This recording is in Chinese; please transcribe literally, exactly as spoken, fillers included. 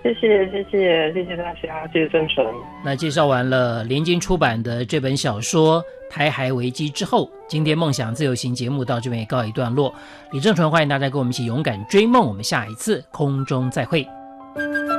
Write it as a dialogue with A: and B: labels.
A: 谢谢谢谢谢谢大家，谢谢真诚。
B: 那介绍完了联经出版的这本小说《台海危机》之后，今天梦想自由行节目到这边也告一段落。李正淳欢迎大家跟我们一起勇敢追梦，我们下一次空中再会。